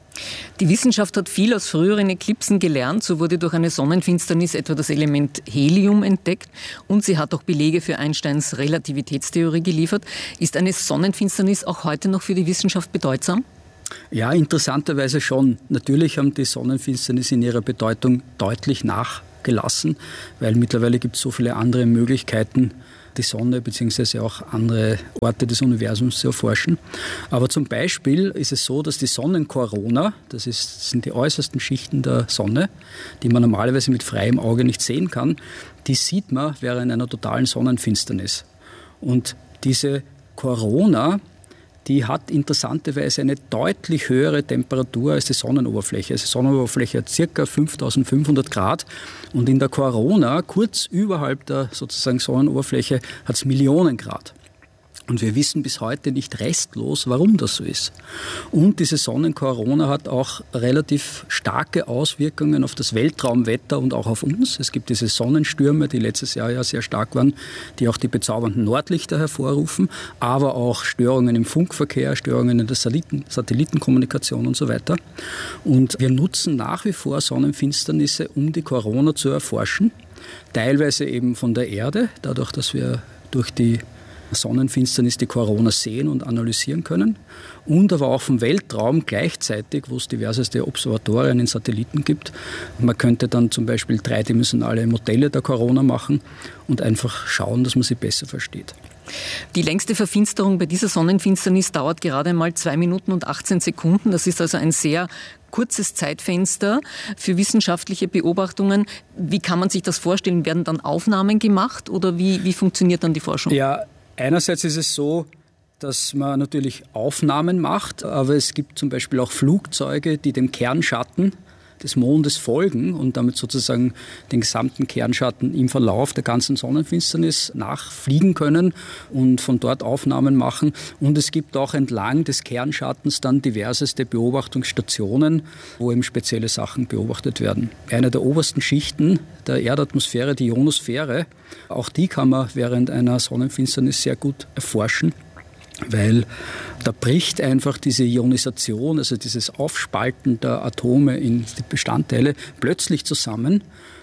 Die Wissenschaft hat viel aus früheren Eklipsen gelernt. So wurde durch eine Sonnenfinsternis etwa das Element Helium entdeckt und sie hat auch Belege für Einsteins Relativitätstheorie geliefert. Ist eine Sonnenfinsternis auch heute noch für die Wissenschaft bedeutsam? Ja, interessanterweise schon. Natürlich haben die Sonnenfinsternisse in ihrer Bedeutung deutlich nachgelassen, weil mittlerweile gibt es so viele andere Möglichkeiten, die Sonne bzw. auch andere Orte des Universums zu erforschen. Aber zum Beispiel ist es so, dass die Sonnenkorona, das sind die äußersten Schichten der Sonne, die man normalerweise mit freiem Auge nicht sehen kann, die sieht man während einer totalen Sonnenfinsternis. Und diese Korona, die hat interessanterweise eine deutlich höhere Temperatur als die Sonnenoberfläche. Also die Sonnenoberfläche hat ca. 5500 Grad und in der Korona, kurz überhalb der sozusagen Sonnenoberfläche, hat es Millionen Grad. Und wir wissen bis heute nicht restlos, warum das so ist. Und diese Sonnenkorona hat auch relativ starke Auswirkungen auf das Weltraumwetter und auch auf uns. Es gibt diese Sonnenstürme, die letztes Jahr ja sehr stark waren, die auch die bezaubernden Nordlichter hervorrufen, aber auch Störungen im Funkverkehr, Störungen in der Satellitenkommunikation und so weiter. Und wir nutzen nach wie vor Sonnenfinsternisse, um die Korona zu erforschen. Teilweise eben von der Erde, dadurch, dass wir durch die Sonnenfinsternis die Korona sehen und analysieren können und aber auch vom Weltraum gleichzeitig, wo es diverseste Observatorien in Satelliten gibt. Man könnte dann zum Beispiel dreidimensionale Modelle der Korona machen und einfach schauen, dass man sie besser versteht. Die längste Verfinsterung bei dieser Sonnenfinsternis dauert gerade mal 2 Minuten und 18 Sekunden. Das ist also ein sehr kurzes Zeitfenster für wissenschaftliche Beobachtungen. Wie kann man sich das vorstellen? Werden dann Aufnahmen gemacht oder wie funktioniert dann die Forschung? Ja, einerseits ist es so, dass man natürlich Aufnahmen macht, aber es gibt zum Beispiel auch Flugzeuge, die dem Kernschatten des Mondes folgen und damit sozusagen den gesamten Kernschatten im Verlauf der ganzen Sonnenfinsternis nachfliegen können und von dort Aufnahmen machen. Und es gibt auch entlang des Kernschattens dann diverseste Beobachtungsstationen, wo eben spezielle Sachen beobachtet werden. Eine der obersten Schichten der Erdatmosphäre, die Ionosphäre, auch die kann man während einer Sonnenfinsternis sehr gut erforschen. Weil da bricht einfach diese Ionisation, also dieses Aufspalten der Atome in die Bestandteile plötzlich zusammen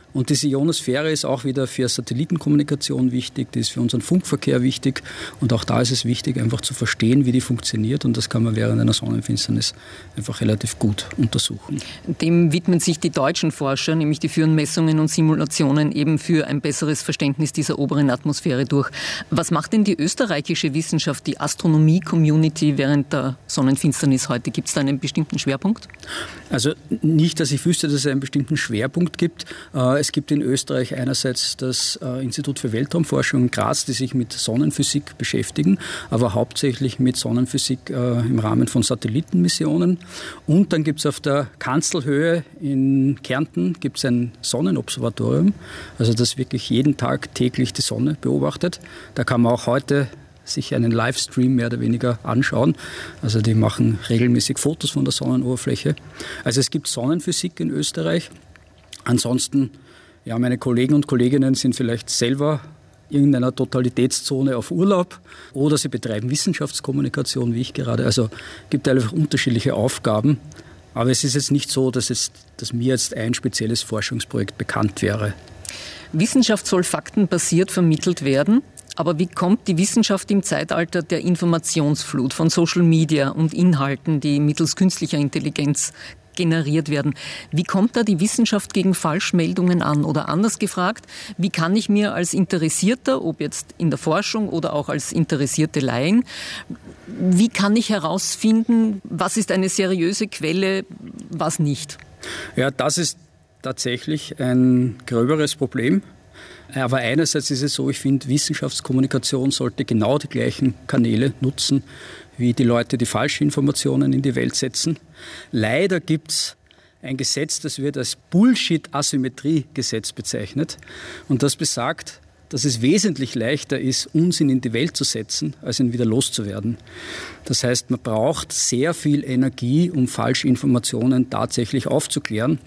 Und diese Ionosphäre ist auch wieder für Satellitenkommunikation wichtig, die ist für unseren Funkverkehr wichtig. Und auch da ist es wichtig, einfach zu verstehen, wie die funktioniert. Und das kann man während einer Sonnenfinsternis einfach relativ gut untersuchen. Dem widmen sich die deutschen Forscher, nämlich die führen Messungen und Simulationen eben für ein besseres Verständnis dieser oberen Atmosphäre durch. Was macht denn die österreichische Wissenschaft, die Astronomie-Community während der Sonnenfinsternis heute? Gibt es da einen bestimmten Schwerpunkt? Also nicht, dass ich wüsste, dass es einen bestimmten Schwerpunkt gibt. Es gibt in Österreich einerseits das Institut für Weltraumforschung in Graz, die sich mit Sonnenphysik beschäftigen, aber hauptsächlich mit Sonnenphysik im Rahmen von Satellitenmissionen. Und dann gibt es auf der Kanzelhöhe in Kärnten gibt's ein Sonnenobservatorium, also das wirklich jeden Tag täglich die Sonne beobachtet. Da kann man auch heute sich einen Livestream mehr oder weniger anschauen. Also die machen regelmäßig Fotos von der Sonnenoberfläche. Also es gibt Sonnenphysik in Österreich. Ansonsten, ja, meine Kollegen und Kolleginnen sind vielleicht selber in irgendeiner Totalitätszone auf Urlaub oder sie betreiben Wissenschaftskommunikation, wie ich gerade. Also es gibt einfach unterschiedliche Aufgaben. Aber es ist jetzt nicht so, dass mir jetzt ein spezielles Forschungsprojekt bekannt wäre. Wissenschaft soll faktenbasiert vermittelt werden. Aber wie kommt die Wissenschaft im Zeitalter der Informationsflut von Social Media und Inhalten, die mittels künstlicher Intelligenz generiert werden? Wie kommt da die Wissenschaft gegen Falschmeldungen an? Oder anders gefragt, wie kann ich mir als Interessierter, ob jetzt in der Forschung oder auch als interessierte Laien, wie kann ich herausfinden, was ist eine seriöse Quelle, was nicht? Ja, das ist tatsächlich ein gröberes Problem. Aber einerseits ist es so, ich finde, Wissenschaftskommunikation sollte genau die gleichen Kanäle nutzen, wie die Leute die Falschinformationen in die Welt setzen. Leider gibt es ein Gesetz, das wird als Bullshit-Asymmetrie-Gesetz bezeichnet. Und das besagt, dass es wesentlich leichter ist, Unsinn in die Welt zu setzen, als ihn wieder loszuwerden. Das heißt, man braucht sehr viel Energie, um Falschinformationen tatsächlich aufzuklären.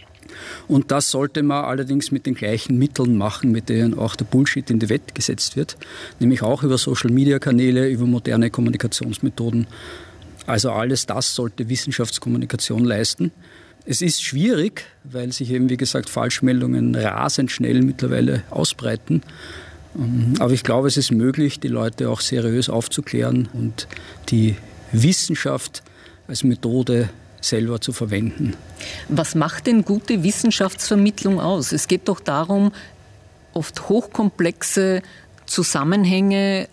Und das sollte man allerdings mit den gleichen Mitteln machen, mit denen auch der Bullshit in die Welt gesetzt wird, nämlich auch über Social-Media-Kanäle, über moderne Kommunikationsmethoden. Also alles das sollte Wissenschaftskommunikation leisten. Es ist schwierig, weil sich eben, wie gesagt, Falschmeldungen rasend schnell mittlerweile ausbreiten. Aber ich glaube, es ist möglich, die Leute auch seriös aufzuklären und die Wissenschaft als Methode selber zu verwenden. Was macht denn gute Wissenschaftsvermittlung aus? Es geht doch darum, oft hochkomplexe Zusammenhänge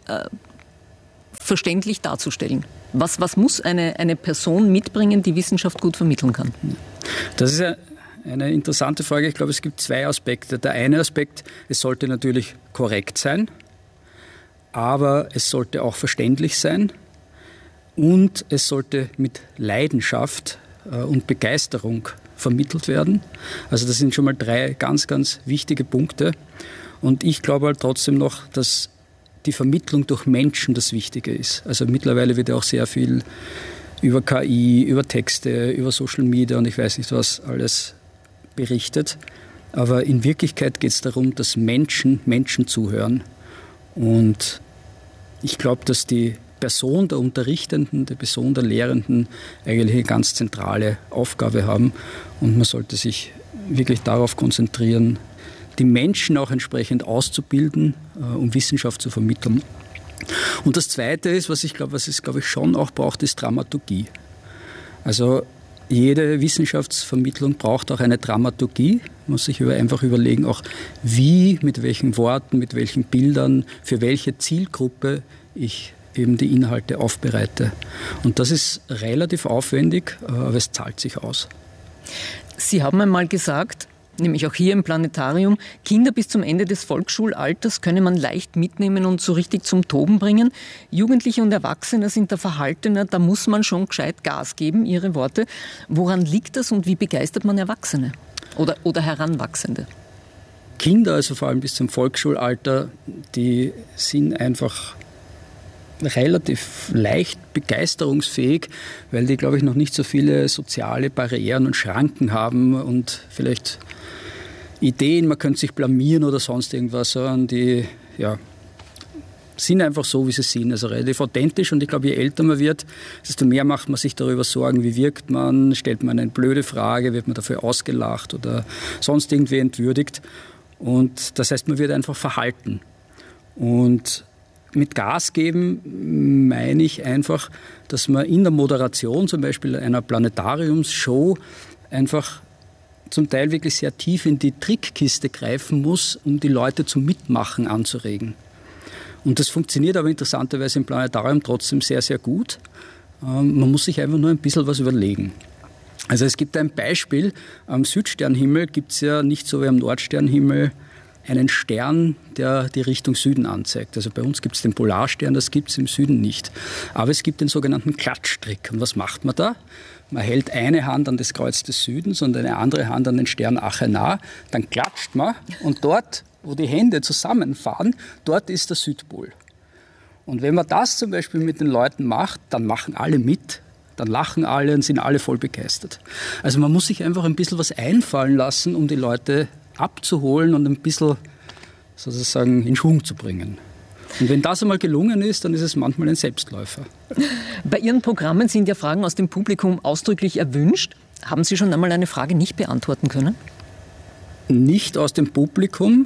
verständlich darzustellen. Was muss eine Person mitbringen, die Wissenschaft gut vermitteln kann? Das ist eine interessante Frage. Ich glaube, es gibt zwei Aspekte. Der eine Aspekt, es sollte natürlich korrekt sein, aber es sollte auch verständlich sein. Und es sollte mit Leidenschaft und Begeisterung vermittelt werden. Also das sind schon mal drei ganz, ganz wichtige Punkte. Und ich glaube halt trotzdem noch, dass die Vermittlung durch Menschen das Wichtige ist. Also mittlerweile wird ja auch sehr viel über KI, über Texte, über Social Media und ich weiß nicht was alles berichtet. Aber in Wirklichkeit geht es darum, dass Menschen zuhören. Und ich glaube, dass die Person der Unterrichtenden, die Person der Lehrenden eigentlich eine ganz zentrale Aufgabe haben. Und man sollte sich wirklich darauf konzentrieren, die Menschen auch entsprechend auszubilden, um Wissenschaft zu vermitteln. Und das Zweite ist, was es schon auch braucht, ist Dramaturgie. Also jede Wissenschaftsvermittlung braucht auch eine Dramaturgie. Man muss sich einfach überlegen, auch wie, mit welchen Worten, mit welchen Bildern, für welche Zielgruppe ich eben die Inhalte aufbereite. Und das ist relativ aufwendig, aber es zahlt sich aus. Sie haben einmal gesagt, nämlich auch hier im Planetarium, Kinder bis zum Ende des Volksschulalters könne man leicht mitnehmen und so richtig zum Toben bringen. Jugendliche und Erwachsene sind da verhaltener, da muss man schon gescheit Gas geben, Ihre Worte. Woran liegt das und wie begeistert man Erwachsene oder Heranwachsende? Kinder, also vor allem bis zum Volksschulalter, die sind einfach relativ leicht begeisterungsfähig, weil die, glaube ich, noch nicht so viele soziale Barrieren und Schranken haben und vielleicht Ideen, man könnte sich blamieren oder sonst irgendwas, sondern die sind einfach so, wie sie sind, also relativ authentisch. Und ich glaube, je älter man wird, desto mehr macht man sich darüber Sorgen, wie wirkt man, stellt man eine blöde Frage, wird man dafür ausgelacht oder sonst irgendwie entwürdigt. Und das heißt, man wird einfach verhalten. Und mit Gas geben meine ich einfach, dass man in der Moderation zum Beispiel einer Planetariumsshow einfach zum Teil wirklich sehr tief in die Trickkiste greifen muss, um die Leute zum Mitmachen anzuregen. Und das funktioniert aber interessanterweise im Planetarium trotzdem sehr, sehr gut. Man muss sich einfach nur ein bisschen was überlegen. Also es gibt ein Beispiel, am Südsternhimmel gibt es ja nicht so wie am Nordsternhimmel einen Stern, der die Richtung Süden anzeigt. Also bei uns gibt es den Polarstern, das gibt es im Süden nicht. Aber es gibt den sogenannten Klatschstrick. Und was macht man da? Man hält eine Hand an das Kreuz des Südens und eine andere Hand an den Stern Achernar. Dann klatscht man und dort, wo die Hände zusammenfahren, dort ist der Südpol. Und wenn man das zum Beispiel mit den Leuten macht, dann machen alle mit, dann lachen alle und sind alle voll begeistert. Also man muss sich einfach ein bisschen was einfallen lassen, um die Leute abzuholen und ein bisschen sozusagen in Schwung zu bringen. Und wenn das einmal gelungen ist, dann ist es manchmal ein Selbstläufer. Bei Ihren Programmen sind ja Fragen aus dem Publikum ausdrücklich erwünscht. Haben Sie schon einmal eine Frage nicht beantworten können? Nicht aus dem Publikum.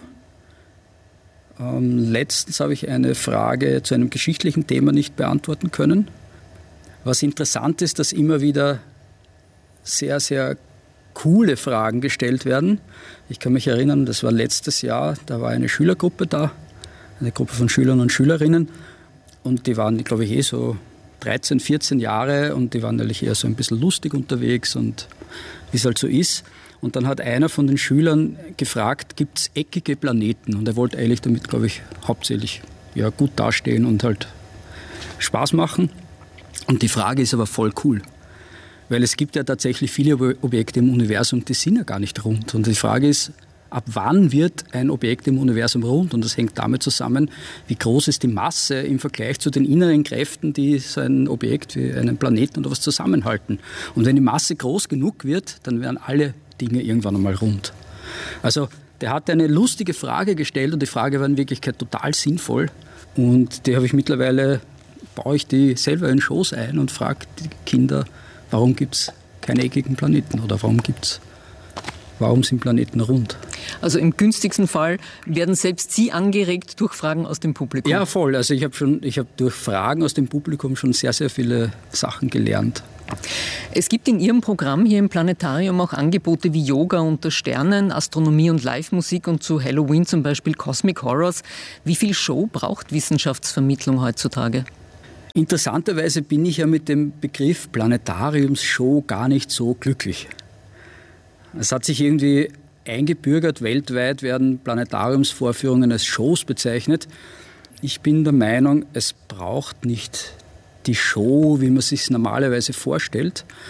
Letztens habe ich eine Frage zu einem geschichtlichen Thema nicht beantworten können. Was interessant ist, dass immer wieder sehr, sehr coole Fragen gestellt werden. Ich kann mich erinnern, das war letztes Jahr, da war eine Schülergruppe da, eine Gruppe von Schülern und Schülerinnen. Und die waren, glaube ich, so 13, 14 Jahre und die waren natürlich eher so ein bisschen lustig unterwegs und wie es halt so ist. Und dann hat einer von den Schülern gefragt, gibt es eckige Planeten? Und er wollte eigentlich damit, glaube ich, hauptsächlich gut dastehen und halt Spaß machen. Und die Frage ist aber voll cool, weil es gibt ja tatsächlich viele Objekte im Universum, die sind ja gar nicht rund. Und die Frage ist, ab wann wird ein Objekt im Universum rund? Und das hängt damit zusammen, wie groß ist die Masse im Vergleich zu den inneren Kräften, die so ein Objekt wie einen Planeten oder was zusammenhalten. Und wenn die Masse groß genug wird, dann werden alle Dinge irgendwann einmal rund. Also der hat eine lustige Frage gestellt und die Frage war in Wirklichkeit total sinnvoll. Und die habe ich mittlerweile, baue ich die selber in Shows ein und frage die Kinder, warum gibt es keine eckigen Planeten oder warum sind Planeten rund? Also im günstigsten Fall werden selbst Sie angeregt durch Fragen aus dem Publikum? Ja, voll. Also ich habe durch Fragen aus dem Publikum schon sehr, sehr viele Sachen gelernt. Es gibt in Ihrem Programm hier im Planetarium auch Angebote wie Yoga unter Sternen, Astronomie und Live-Musik und zu Halloween zum Beispiel Cosmic Horrors. Wie viel Show braucht Wissenschaftsvermittlung heutzutage? Interessanterweise bin ich ja mit dem Begriff Planetariumsshow gar nicht so glücklich. Es hat sich irgendwie eingebürgert, weltweit werden Planetariumsvorführungen als Shows bezeichnet. Ich bin der Meinung, es braucht nicht die Show, wie man sich normalerweise vorstellt,